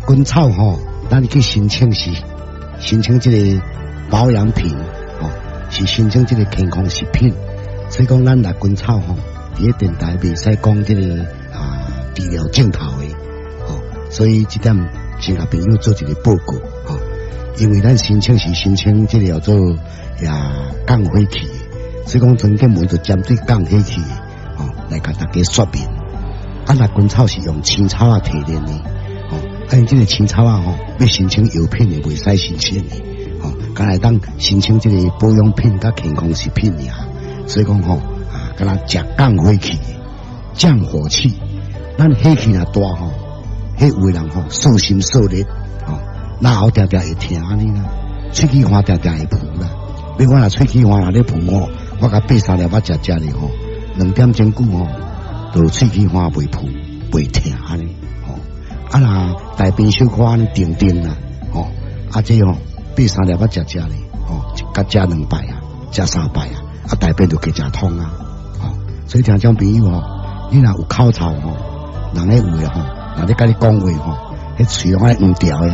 菌草吼，咱去申请这个保养品哦，是申请这个健康食品。所以讲，咱辣菌草吼，伫个电台袂使讲这个治疗镜头的哦，所以这点先甲朋友做一个报告哦。因为咱申请是申请这个叫做降火器的，所以讲专根本就针对降火器的哦来甲大家说明。辣菌草是用青草提炼的哦，这个青草吼要申请药品的袂使申请的哦，敢来当申请这个保养品甲健康食品尔。所以讲吼敢若食降火器的降火器。咱火气若大吼，迄有的人吼受心受力吼，那后定定会疼安尼啦，喙齿花定定会浮啦。你我若喙齿花若咧浮吼，我甲8、3粒仔食咧吼，2点钟久吼，就喙齿花袂浮袂疼安尼吼。若大便小可安尼定定啦吼，这吼8、3粒仔食咧吼，甲食2摆啊，食3摆啊，大便就加食通啊吼。所以听种朋友吼，你若有口臭吼。人咧有诶吼，人咧甲你讲话吼，迄喙拢爱黄条诶。